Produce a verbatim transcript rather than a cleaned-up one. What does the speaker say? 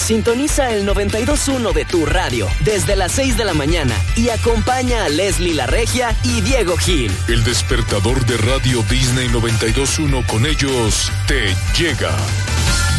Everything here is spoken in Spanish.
Sintoniza el noventa y dos punto uno de tu radio desde las seis de la mañana y acompaña a Leslie La Regia y Diego Gil. El despertador de Radio Disney noventa y dos punto uno, con ellos te llega.